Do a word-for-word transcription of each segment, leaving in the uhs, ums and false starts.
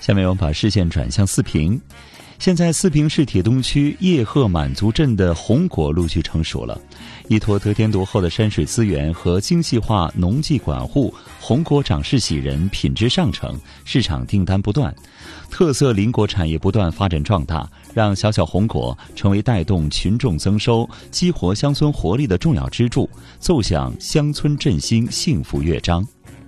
下面我们把视线转向四平。现在四平市铁东区叶赫满族镇的红果陆续成熟了，依托得天独厚的山水资源和精细化农技管护，红果长势喜人，品质上乘，市场订单不断，特色林果产业不断发展壮大，让小小红果成为带动群众增收、激活乡村活力的重要支柱，奏响乡村振兴幸福乐章。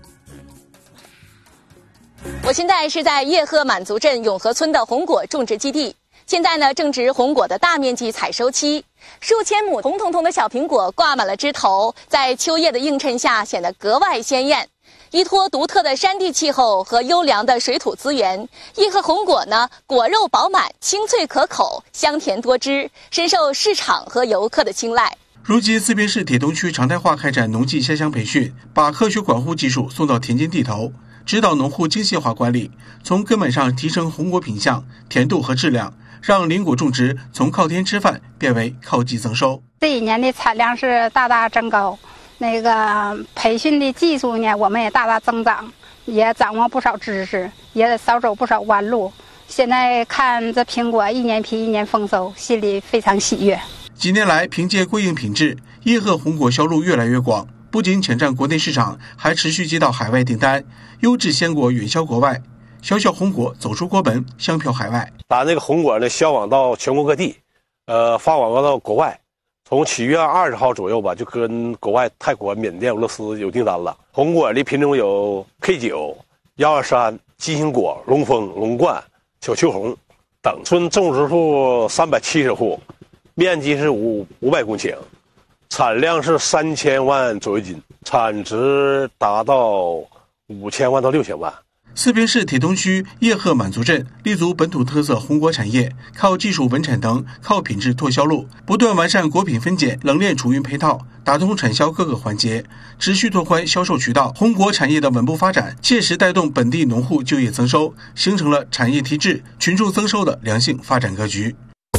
我现在是在叶赫满族镇永和村的红果种植基地，现在呢正值红果的大面积采收期，数千亩红彤彤的小苹果挂满了枝头，在秋叶的映衬下显得格外鲜艳。依托独特的山地气候和优良的水土资源，叶赫红果呢果肉饱满、清脆可口、香甜多汁，深受市场和游客的青睐。 如今四平市铁东区常态化开展农技下乡培训，把科学管护技术送到田间地头，指导农户精细化管理，从根本上提升红果品相、甜度和质量，让林果种植从靠天吃饭变为靠地增收。 这一年的产量是大大增高，那个培训的技术呢，我们也大大增长，也掌握不少知识，也少走不少弯路。现在看这苹果一年比一年丰收，心里非常喜悦。 几年来，凭借过硬品质，叶赫红果销路越来越广，不仅抢占国内市场，还持续接到海外订单，优质鲜果远销国外。小小红果走出国门，香飘海外。 把这个红果呢销往到全国各地，呃，发往到国外。从七月二十号左右吧，就跟国外泰国、缅甸、俄罗斯有订单了。红果的品种有 K 九、一二三、金星果、龙峰、龙冠、小秋红等。村种植户三百七十户，面积是五五百公顷，产量是三千万左右斤，产值达到五千万到六千万。 四平市铁东区叶赫满族镇立足本土特色红果产业，靠技术稳产等，靠品质拓销路，不断完善果品分拣、冷链储运配套，打通产销各个环节，持续拓宽销售渠道。红果产业的稳步发展，切实带动本地农户就业增收，形成了产业提质、群众增收的良性发展格局。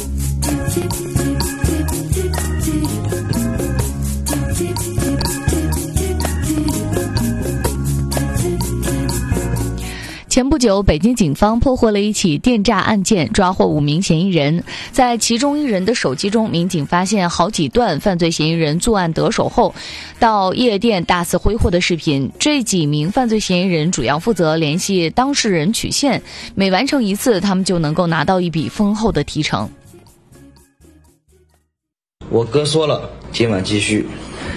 前不久，北京警方破获了一起电诈案件，抓获五名嫌疑人。在其中一人的手机中，民警发现好几段犯罪嫌疑人作案得手后到夜店大肆挥霍的视频。这几名犯罪嫌疑人主要负责联系当事人取现，每完成一次，他们就能够拿到一笔丰厚的提成。 我哥说了，今晚继续。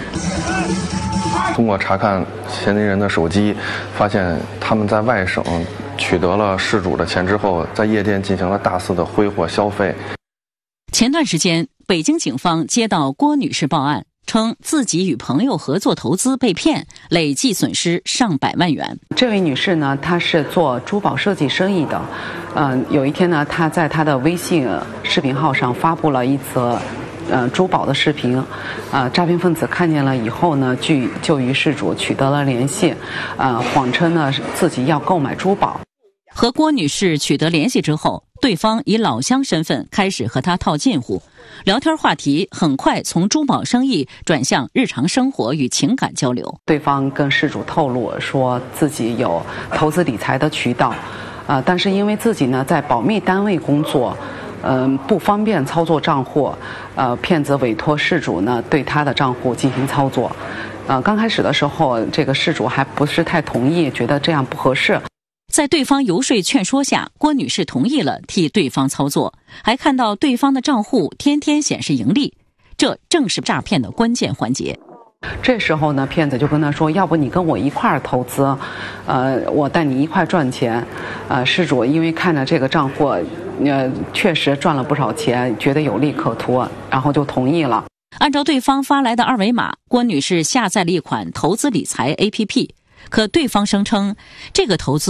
通过查看嫌疑人的手机，发现他们在外省取得了事主的钱之后，在夜店进行了大肆的挥霍消费。 前段时间，北京警方接到郭女士报案，称自己与朋友合作投资被骗，累计损失上百万元。 这位女士呢，她是做珠宝设计生意的。嗯、呃，有一天呢，她在她的微信视频号上发布了一则呃，珠宝的视频，呃，诈骗分子看见了以后呢，据就与事主取得了联系，呃，谎称呢自己要购买珠宝。 和郭女士取得联系之后，对方以老乡身份开始和她套近乎，聊天话题很快从珠宝生意转向日常生活与情感交流。 对方跟事主透露说自己有投资理财的渠道，呃，但是因为自己呢在保密单位工作。嗯，不方便操作账户，呃，骗子委托事主呢对他的账户进行操作。呃，刚开始的时候，这个事主还不是太同意，觉得这样不合适。 在对方游说劝说下，郭女士同意了替对方操作，还看到对方的账户天天显示盈利，这正是诈骗的关键环节。 这时候呢，骗子就跟他说：“要不你跟我一块儿投资，呃，我带你一块赚钱。”呃，事主因为看着这个账户，呃，确实赚了不少钱，觉得有利可图，然后就同意了。 按照对方发来的二维码，郭女士下载了一款投资理财 A P P， 可对方声称这个投资